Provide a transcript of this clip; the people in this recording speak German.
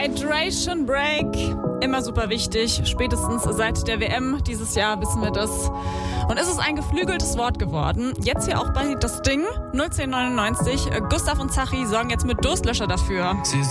Hydration Break. Immer super wichtig. Spätestens seit der WM dieses Jahr wissen wir das. Und ist es ein geflügeltes Wort geworden. Jetzt hier auch bei Das Ding 01099. Gustav und Zachi sorgen jetzt mit Durstlöscher dafür. Sie